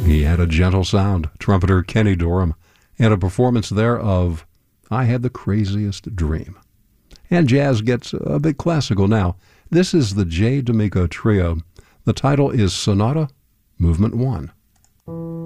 He had a gentle sound, trumpeter Kenny Dorham, and a performance there of I Had the Craziest Dream. And jazz gets a bit classical now. This is the J. D'Amico Trio. The title is Sonata, Movement 1.